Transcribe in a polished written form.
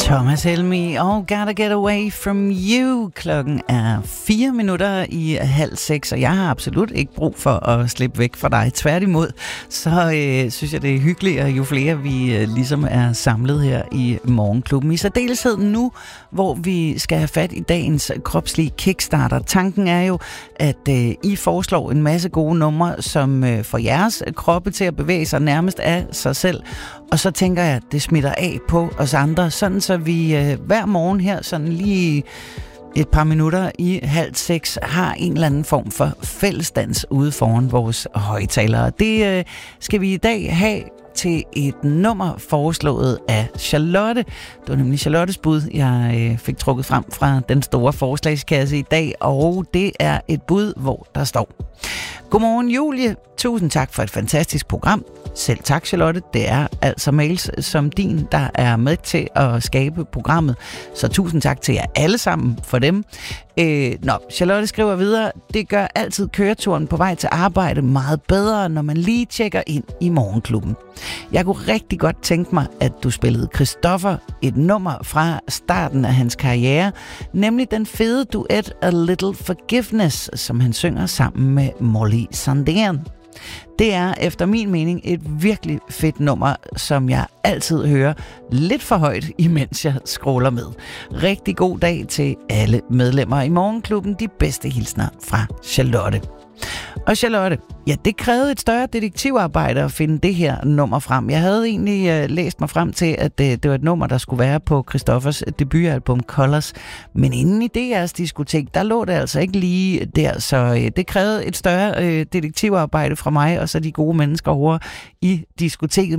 Thomas Helmig og Gotta Get Away From You. Klokken er 5:04, og jeg har absolut ikke brug for at slippe væk fra dig. Tværtimod, så synes jeg, det er hyggeligt, jo flere vi ligesom er samlet her i Morgenklubben. I særdeleshed nu, hvor vi skal have fat i dagens kropslige kickstarter. Tanken er jo, at I foreslår en masse gode numre, som får jeres kroppe til at bevæge sig nærmest af sig selv. Og så tænker jeg, at det smitter af på os andre, sådan så vi hver morgen her, sådan lige et par minutter i 5:30, har en eller anden form for fællesdans ude foran vores højtalere. Det skal vi i dag have til et nummer foreslået af Charlotte. Det var nemlig Charlottes bud, jeg fik trukket frem fra den store forslagskasse i dag, og det er et bud, hvor der står: Godmorgen Julie, tusind tak for et fantastisk program. Selv tak, Charlotte. Det er altså mails som din, der er med til at skabe programmet. Så tusind tak til jer alle sammen for dem. Charlotte skriver videre: det gør altid køreturen på vej til arbejde meget bedre, når man lige tjekker ind i Morgenklubben. Jeg kunne rigtig godt tænke mig, at du spillede Christoffer, et nummer fra starten af hans karriere, nemlig den fede duet A Little Forgiveness, som han synger sammen med Molly Sandén. Det er efter min mening et virkelig fedt nummer, som jeg altid hører lidt for højt, imens jeg scroller med. Rigtig god dag til alle medlemmer i Morgenklubben. De bedste hilsner fra Charlotte. Og Charlotte, ja, det krævede et større detektivarbejde at finde det her nummer frem. Jeg havde egentlig læst mig frem til, at det var et nummer, der skulle være på Christoffers debutalbum Colors. Men inden i DR's diskotek, der lå det altså ikke lige der. Så det krævede et større detektivarbejde fra mig og så de gode mennesker over i diskoteket.